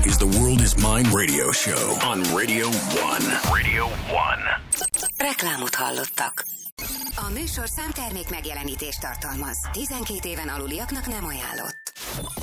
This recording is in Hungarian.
is the World is Mine radio show on Radio 1. Radio 1. Reklámot hallottak. A műsor számtermék megjelenítést tartalmaz. 12 éven aluliaknak nem ajánlott.